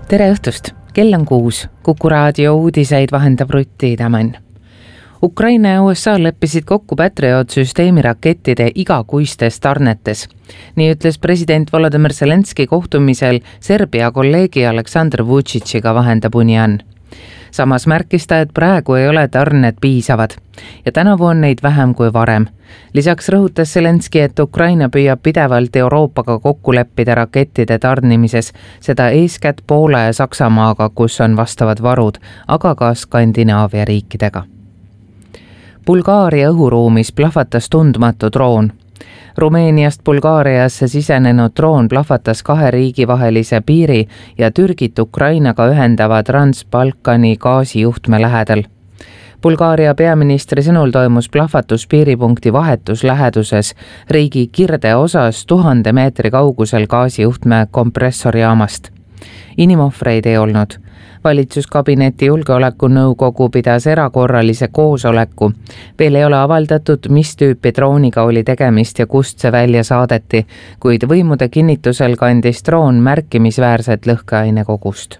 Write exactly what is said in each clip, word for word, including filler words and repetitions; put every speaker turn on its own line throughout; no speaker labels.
Tere õhtust! Kell on kuus. Kuku raadio uudiseid vahendab Rutti Tamann. Ukraina ja U S A leppisid kokku Patriot-süsteemi rakettide igakuistes tarnetes. Nii ütles president Volodymyr Zelenski kohtumisel Serbia kolleegi Aleksandr Vučićiga, vahendab Unian. Samas märkis ta, et praegu ei ole tarned piisavad ja tänavu on neid vähem kui varem. Lisaks rõhutas Zelenski, et Ukraina püüab pidevalt Euroopaga kokku leppida rakettide tarnimises, seda eeskätt Poola ja Saksamaaga, kus on vastavad varud, aga ka Skandinaavia riikidega. Bulgaaria õhuruumis plahvatas tundmatu droon. Rumeeniast Bulgaariasse sisenenud droon plahvatas kahe riigi vahelise piiri ja Türgit Ukrainaga ühendava Trans-Balkani gaasijuhtme lähedal. Bulgaaria peaministri sõnul toimus plahvatus piiripunkti vahetus läheduses riigi kirde osas tuhande meetri kaugusel gaasijuhtme kompressorijaamast. Inimohvreid ei olnud. Valitsuskabineti julgeolekunõukogu pidas erakorralise koosoleku. Veel ei ole avaldatud, mis tüüpi drooniga oli tegemist ja kust see välja saadeti, kuid võimude kinnitusel kandis droon märkimisväärset lõhkeaine kogust.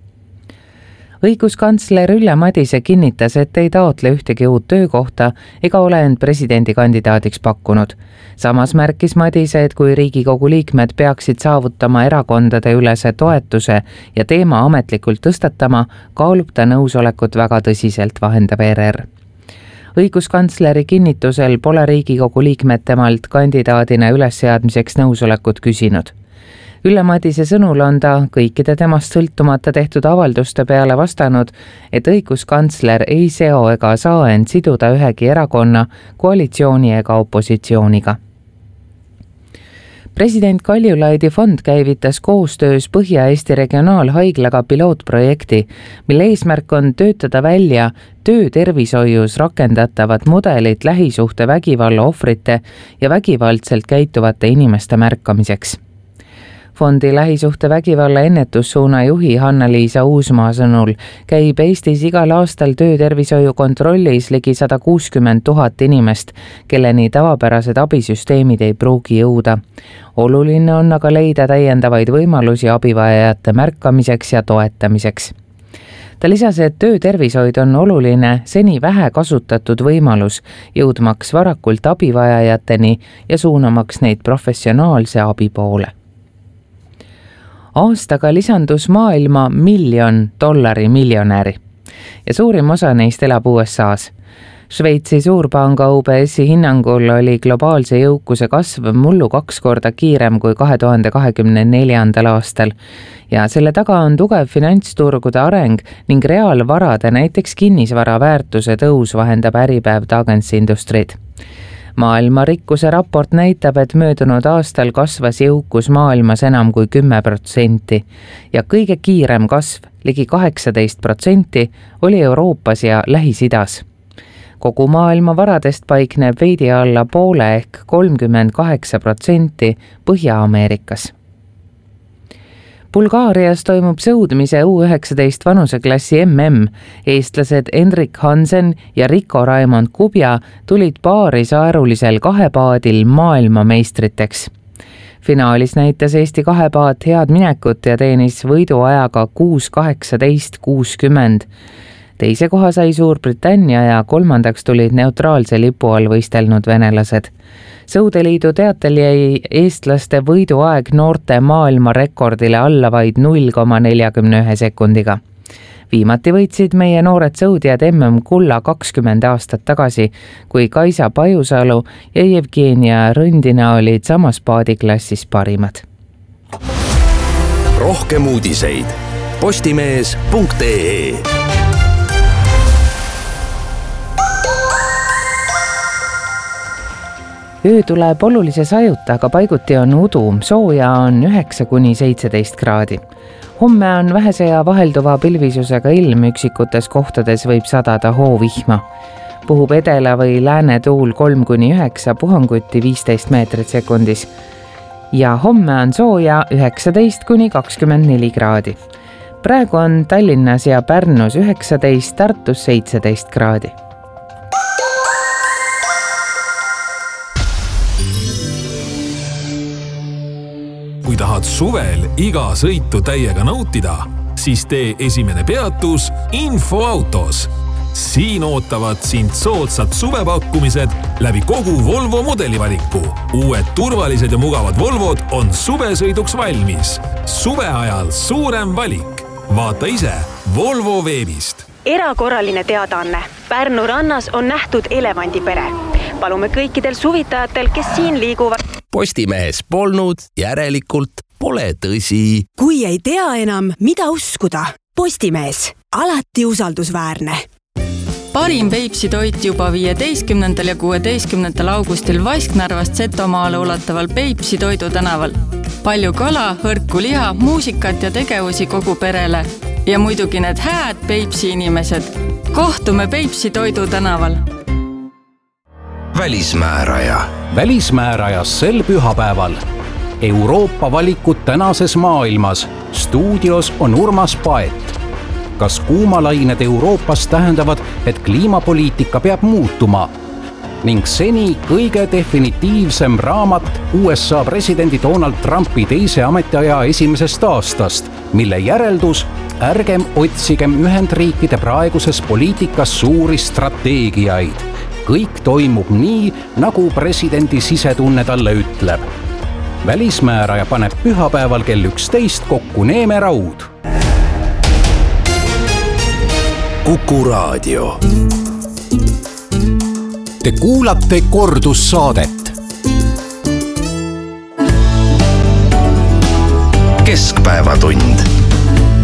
Õiguskantsler Ülle Madise kinnitas, et ei taotle ühtegi uut töökohta ega ole end presidendikandidaadiks pakkunud. Samas märkis Madise, et kui Riigikogu liikmed peaksid saavutama erakondade ülese toetuse ja teema ametlikult tõstatama, kaalub ta nõusolekut väga tõsiselt, vahendab R R. Õiguskantsleri kinnitusel pole Riigikogu liikmed temalt kandidaadina ülesseadmiseks nõusolekut küsinud. Ülle Madise sõnul on ta kõikide temast sõltumata tehtud avalduste peale vastanud, et õiguskantsler ei seo ega saa end siduda ühegi erakonna, koalitsiooni ega opositsiooniga. President Kaljulaidi fond käivitas koostöös Põhja-Eesti regionaalhaiglaga pilootprojekti, mille eesmärk on töötada välja töötervishoius rakendatavad mudelid lähisuhte vägivalla ohvrite ja vägivaldselt käituvate inimeste märkamiseks. Fondi lähisuhte vägivalla ennetussuuna juhi Hanna-Liisa Uusmaa sõnul käib Eestis igal aastal töötervishoiu kontrollis ligi sada kuuskümmend tuhat inimest, kelleni tavapärased abisüsteemid ei pruugi jõuda. Oluline on aga leida täiendavaid võimalusi abivajajate märkamiseks ja toetamiseks. Ta lisas, et töötervishoid on oluline seni vähe kasutatud võimalus, jõudmaks varakult abivajajateni ja suunamaks neid professionaalse abi poole. Aastaga lisandus maailma miljon dollari miljonäri ja suurim osa neist elab U S A-s. Šveitsi suurpanga U B S-i hinnangul oli globaalse jõukuse kasv mullu kaks korda kiirem kui kahe tuhande kahekümne neljandal aastal ja selle taga on tugev finantsturgude areng ning reaalvarade, näiteks kinnisvara väärtuse tõus, vahendab Äripäev Dagens Industrid. Maailma rikkuse raport näitab, et möödunud aastal kasvas jõukus maailmas enam kui kümme protsenti ja kõige kiirem kasv, ligi kaheksateist protsenti, oli Euroopas ja Lähis-Idas. Kogu maailma varadest paikneb veidi alla poole ehk kolmkümmend kaheksa protsenti Põhja-Ameerikas. Bulgaarias toimub sõudmise U üheksateist vanuseklassi M M. Eestlased Henrik Hansen ja Rico Raimond Kubja tulid paari saarulisel kahepaadil maailmameistriteks. Finaalis näitas Eesti kahepaat head minekut ja teenis võiduajaga kuus kaheksateist kuuskümmend. Teise koha sai Suurbritannia ja kolmandaks tulid neutraalse lipu all võistelnud venelased. Sõudeliidu teatel jäi eestlaste võiduaeg noorte maailma rekordile alla vaid null koma nelikümmend üks sekundiga. Viimati võitsid meie noored sõudjad M M kulla kakskümmend aastat tagasi, kui Kaisa Pajusalu ja Jevgenia Rõndina olid samas paadiklassis parimad.
Rohkem uudiseid postimees punkt ee.
Öö tuleb olulise sajuta, aga paiguti on udu, sooja on üheksa kuni seitseteist kraadi. Homme on vähese ja vahelduva pilvisusega ilm, üksikutes kohtades võib sadada hoovihma. Puhub edela või lääne tuul kolm kuni üheksa, puhanguti viisteist meetrit sekundis. Ja homme on sooja üheksateist kuni kakskümmend neli kraadi. Praegu on Tallinnas ja Pärnus üheksateist, Tartus seitseteist kraadi.
tahad suvel iga sõitu täiega nautida, siis tee esimene peatus Infoautos. Siin ootavad sind soodsad suvepakkumised läbi kogu Volvo modelivaliku. Uued turvalised ja mugavad Volvod on suvesõiduks valmis. Suve ajal suurem valik. Vaata ise Volvo veebist.
Erakorraline teadaanne. Pärnu rannas on nähtud elevandipere. Palume kõikidel suvitajatel, kes siin liiguvad.
Postimehes polnud, järelikult pole tõsi.
Kui ei tea enam, mida uskuda. Postimees. Alati usaldusväärne.
Parim Peipsi toit juba viieteistkümnendal ja kuueteistkümnendal augustil Vasknarvast Setomaale ulataval Peipsi toidu tänaval. Palju kala, hõrku liha, muusikat ja tegevusi kogu perele. Ja muidugi need hääd Peipsi inimesed. Kohtume Peipsi toidu tänaval.
Välismääraja.
Välismäärajas sel pühapäeval. Euroopa valikud tänases maailmas. Stuudios on Urmas Paet. Kas kuumalained Euroopas tähendavad, et kliimapoliitika peab muutuma? Ning seni kõige definitiivsem raamat U S A presidendi Donald Trumpi teise ametiaja esimesest aastast, mille järeldus: ärgem otsigem Ühendriikide praeguses poliitikas suuri strateegiaid. Kõik toimub nii, nagu presidendi sisetunne talle ütleb. Välismääraja paneb pühapäeval kell üksteist kokku Neeme Raud.
Kuku Raadio.
Te kuulate kordussaadet.
Keskpäevatund.